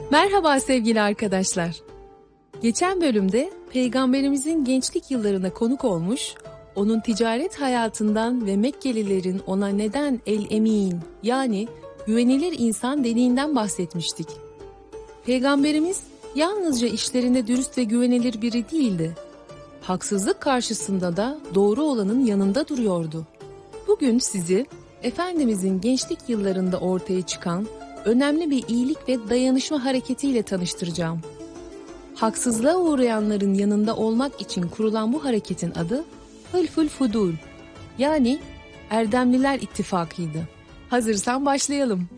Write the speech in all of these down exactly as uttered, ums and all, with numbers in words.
Merhaba sevgili arkadaşlar. Geçen bölümde Peygamberimizin gençlik yıllarına konuk olmuş, onun ticaret hayatından ve Mekkelilerin ona neden el-emin yani güvenilir insan dediğinden bahsetmiştik. Peygamberimiz yalnızca işlerinde dürüst ve güvenilir biri değildi. Haksızlık karşısında da doğru olanın yanında duruyordu. Bugün sizi Efendimizin gençlik yıllarında ortaya çıkan önemli bir iyilik ve dayanışma hareketiyle tanıştıracağım. Haksızlığa uğrayanların yanında olmak için kurulan bu hareketin adı Hılful Fudul, yani Erdemliler İttifakı'ydı. Hazırsan başlayalım.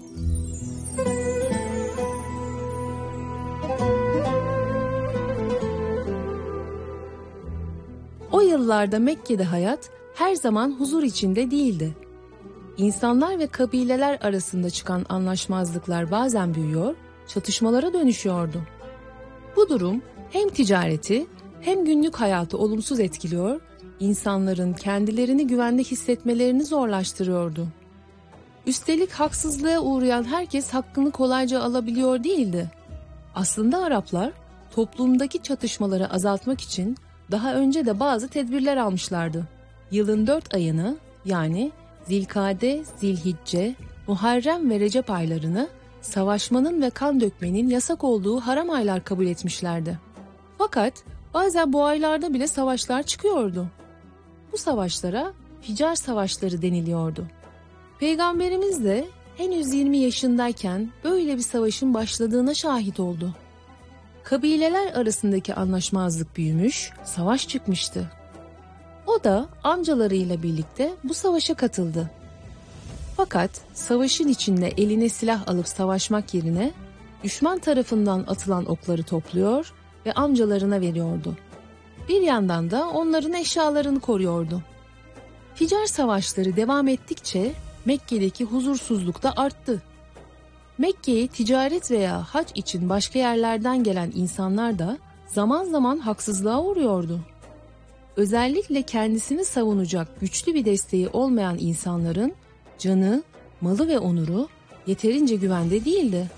O yıllarda Mekke'de hayat her zaman huzur içinde değildi. İnsanlar ve kabileler arasında çıkan anlaşmazlıklar bazen büyüyor, çatışmalara dönüşüyordu. Bu durum hem ticareti hem günlük hayatı olumsuz etkiliyor, insanların kendilerini güvende hissetmelerini zorlaştırıyordu. Üstelik haksızlığa uğrayan herkes hakkını kolayca alabiliyor değildi. Aslında Araplar toplumdaki çatışmaları azaltmak için daha önce de bazı tedbirler almışlardı. Yılın dört ayını yani Zilkade, Zilhicce, Muharrem ve Recep aylarını savaşmanın ve kan dökmenin yasak olduğu haram aylar kabul etmişlerdi. Fakat bazen bu aylarda bile savaşlar çıkıyordu. Bu savaşlara Ficar Savaşları deniliyordu. Peygamberimiz de henüz yirmi yaşındayken böyle bir savaşın başladığına şahit oldu. Kabileler arasındaki anlaşmazlık büyümüş, savaş çıkmıştı. O da amcalarıyla birlikte bu savaşa katıldı. Fakat savaşın içinde eline silah alıp savaşmak yerine düşman tarafından atılan okları topluyor ve amcalarına veriyordu. Bir yandan da onların eşyalarını koruyordu. Ficar savaşları devam ettikçe Mekke'deki huzursuzluk da arttı. Mekke'ye ticaret veya hac için başka yerlerden gelen insanlar da zaman zaman haksızlığa uğruyordu. Özellikle kendisini savunacak güçlü bir desteği olmayan insanların canı, malı ve onuru yeterince güvende değildi.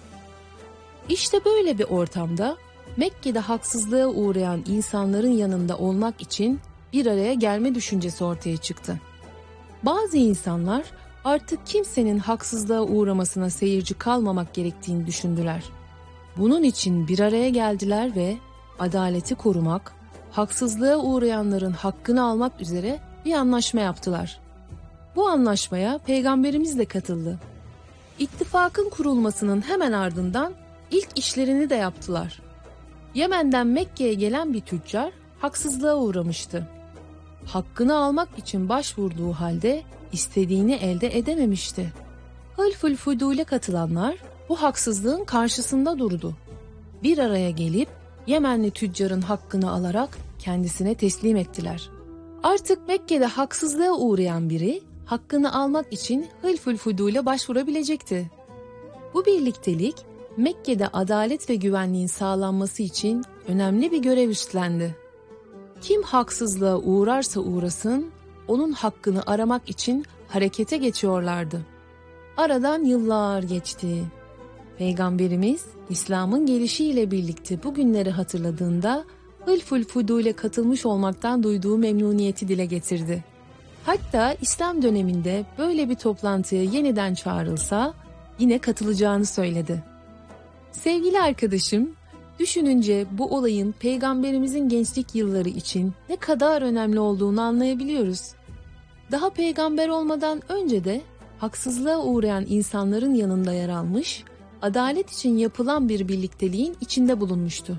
İşte böyle bir ortamda Mekke'de haksızlığa uğrayan insanların yanında olmak için bir araya gelme düşüncesi ortaya çıktı. Bazı insanlar artık kimsenin haksızlığa uğramasına seyirci kalmamak gerektiğini düşündüler. Bunun için bir araya geldiler ve adaleti korumak, haksızlığa uğrayanların hakkını almak üzere bir anlaşma yaptılar. Bu anlaşmaya Peygamberimiz de katıldı. İttifakın kurulmasının hemen ardından ilk işlerini de yaptılar. Yemen'den Mekke'ye gelen bir tüccar haksızlığa uğramıştı. Hakkını almak için başvurduğu halde istediğini elde edememişti. Hılful Fudul'e katılanlar bu haksızlığın karşısında durdu. Bir araya gelip Yemenli tüccarın hakkını alarak kendisine teslim ettiler. Artık Mekke'de haksızlığa uğrayan biri hakkını almak için Hılful Fudul'e başvurabilecekti. Bu birliktelik Mekke'de adalet ve güvenliğin sağlanması için önemli bir görev üstlendi. Kim haksızlığa uğrarsa uğrasın, onun hakkını aramak için harekete geçiyorlardı. Aradan yıllar geçti. Peygamberimiz İslam'ın gelişiyle birlikte bu günleri hatırladığında Hılful Fudul'e katılmış olmaktan duyduğu memnuniyeti dile getirdi. Hatta İslam döneminde böyle bir toplantıya yeniden çağrılsa yine katılacağını söyledi. Sevgili arkadaşım, düşününce bu olayın Peygamberimizin gençlik yılları için ne kadar önemli olduğunu anlayabiliyoruz. Daha peygamber olmadan önce de haksızlığa uğrayan insanların yanında yer almış, adalet için yapılan bir birlikteliğin içinde bulunmuştu.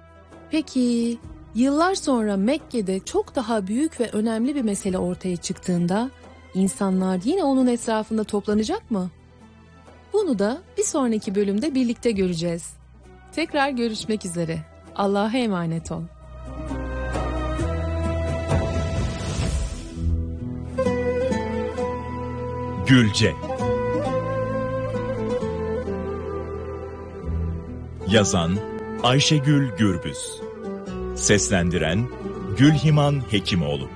Peki, yıllar sonra Mekke'de çok daha büyük ve önemli bir mesele ortaya çıktığında insanlar yine onun etrafında toplanacak mı? Bunu da bir sonraki bölümde birlikte göreceğiz. Tekrar görüşmek üzere. Allah'a emanet ol. Gülce. Yazan Ayşegül Gürbüz. Seslendiren Gülhiman Hekimoğlu.